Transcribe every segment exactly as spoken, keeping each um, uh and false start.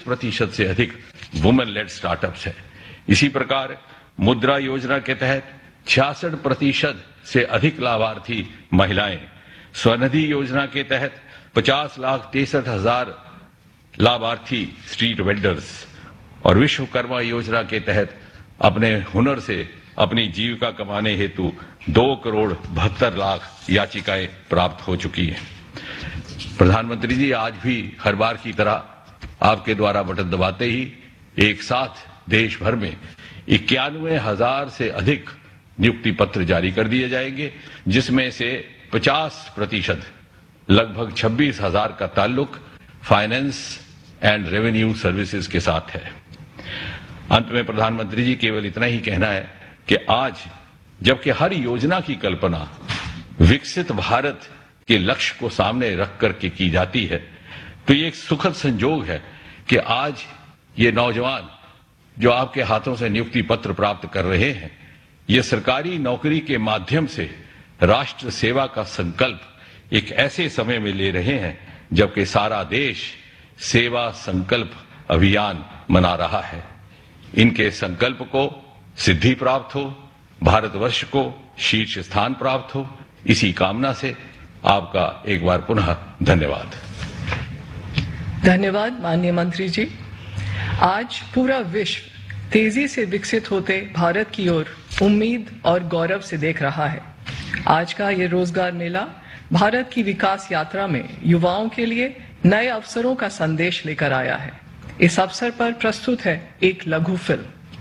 प्रतिशत से अधिक वुमेन लेड स्टार्टअप्स है। इसी प्रकार मुद्रा योजना के तहत छियासठ प्रतिशत से अधिक लाभार्थी महिलाएं, स्वनिधि योजना के तहत पचास लाख तिरसठ हजार लाभार्थी स्ट्रीट वेंडर्स और विश्वकर्मा योजना के तहत अपने हुनर से अपनी जीविका कमाने हेतु दो करोड़ बहत्तर लाख याचिकाएं प्राप्त हो चुकी हैं। प्रधानमंत्री जी, आज भी हर बार की तरह आपके द्वारा बटन दबाते ही एक साथ देश भर में इक्यानवे हजार से अधिक नियुक्ति पत्र जारी कर दिए जाएंगे, जिसमें से पचास प्रतिशत लगभग छब्बीस हजार का ताल्लुक फाइनेंस एंड रेवेन्यू सर्विसेज के साथ है। अंत में प्रधानमंत्री जी, केवल इतना ही कहना है कि आज जबकि हर योजना की कल्पना विकसित भारत के लक्ष्य को सामने रख करके की जाती है, तो ये एक सुखद संजोग है कि आज ये नौजवान जो आपके हाथों से नियुक्ति पत्र प्राप्त कर रहे हैं, ये सरकारी नौकरी के माध्यम से राष्ट्र सेवा का संकल्प एक ऐसे समय में ले रहे हैं जबकि सारा देश सेवा संकल्प अभियान मना रहा है। इनके संकल्प को सिद्धि प्राप्त हो, भारतवर्ष को शीर्ष स्थान प्राप्त हो, इसी कामना से आपका एक बार पुनः धन्यवाद। धन्यवाद माननीय मंत्री जी। आज पूरा विश्व तेजी से विकसित होते भारत की ओर उम्मीद और गौरव से देख रहा है। आज का ये रोजगार मेला भारत की विकास यात्रा में युवाओं के लिए नए अवसरों का संदेश लेकर आया है। इस अवसर पर प्रस्तुत है एक लघु फिल्म।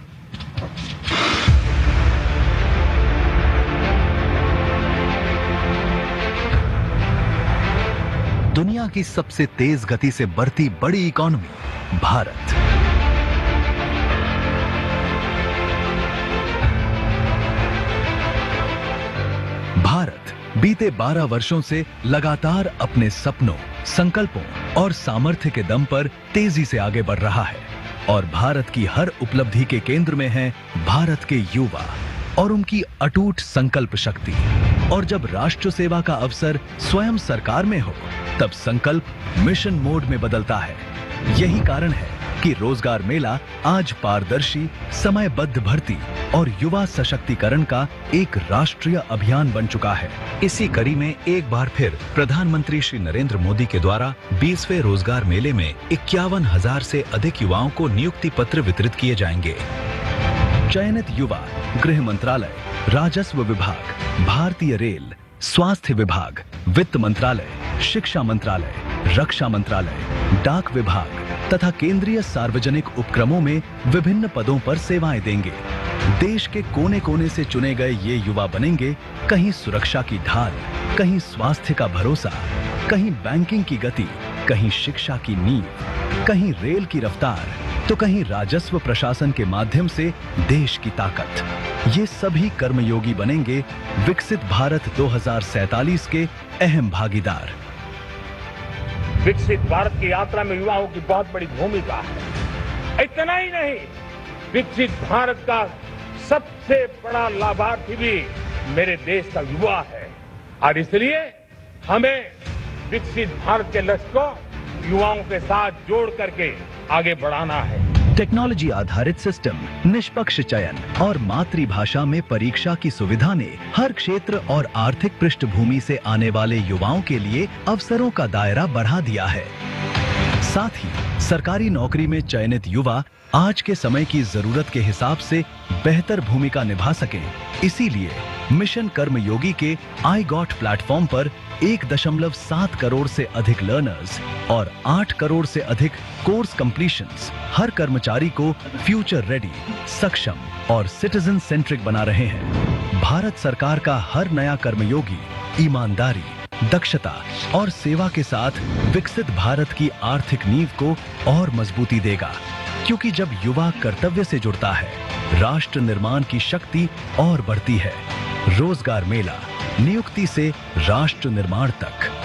दुनिया की सबसे तेज गति से बढ़ती बड़ी इकोनॉमी भारत। भारत बीते बारह वर्षों से लगातार अपने सपनों, संकल्पों और सामर्थ्य के दम पर तेजी से आगे बढ़ रहा है और भारत की हर उपलब्धि के केंद्र में है भारत के युवा और उनकी अटूट संकल्प शक्ति। और जब राष्ट्र सेवा का अवसर स्वयं सरकार में हो, तब संकल्प मिशन मोड में बदलता है। यही कारण है कि रोजगार मेला आज पारदर्शी, समयबद्ध भर्ती और युवा सशक्तिकरण का एक राष्ट्रीय अभियान बन चुका है। इसी कड़ी में एक बार फिर प्रधानमंत्री श्री नरेंद्र मोदी के द्वारा बीसवें रोजगार मेले में इक्यावन हजार से अधिक युवाओं को नियुक्ति पत्र वितरित किए जाएंगे। चयनित युवा गृह मंत्रालय, राजस्व विभाग, भारतीय रेल, स्वास्थ्य विभाग, वित्त मंत्रालय, शिक्षा मंत्रालय, रक्षा मंत्रालय, डाक विभाग तथा केंद्रीय सार्वजनिक उपक्रमों में विभिन्न पदों पर सेवाएं देंगे। देश के कोने कोने से चुने गए ये युवा बनेंगे कहीं सुरक्षा की ढाल, कहीं स्वास्थ्य का भरोसा, कहीं बैंकिंग की गति, कहीं शिक्षा की नींव, कहीं रेल की रफ्तार, तो कहीं राजस्व प्रशासन के माध्यम से देश की ताकत। ये सभी कर्मयोगी बनेंगे विकसित भारत दो हज़ार सैंतालीस के अहम भागीदार। विकसित भारत की यात्रा में युवाओं की बहुत बड़ी भूमिका है। इतना ही नहीं, विकसित भारत का सबसे बड़ा लाभार्थी भी मेरे देश का युवा है और इसलिए हमें विकसित भारत के लक्ष्य को युवाओं के साथ जोड़ करके आगे बढ़ाना है। टेक्नोलॉजी आधारित सिस्टम, निष्पक्ष चयन और मातृभाषा में परीक्षा की सुविधा ने हर क्षेत्र और आर्थिक पृष्ठभूमि से आने वाले युवाओं के लिए अवसरों का दायरा बढ़ा दिया है। साथ ही सरकारी नौकरी में चयनित युवा आज के समय की जरूरत के हिसाब से बेहतर भूमिका निभा सकें, इसीलिए मिशन कर्मयोगी के आई गॉट प्लेटफॉर्म पर एक दशमलव सात करोड़ से अधिक लर्नर्स और आठ करोड़ से अधिक कोर्स कंप्लीशंस हर कर्मचारी को फ्यूचर रेडी, सक्षम और सिटीजन सेंट्रिक बना रहे हैं। भारत सरकार का हर नया कर्मयोगी ईमानदारी, दक्षता और सेवा के साथ विकसित भारत की आर्थिक नींव को और मजबूती देगा, क्योंकि जब युवा कर्तव्य से जुड़ता है, राष्ट्र निर्माण की शक्ति और बढ़ती है। रोजगार मेला, नियुक्ति से राष्ट्र निर्माण तक।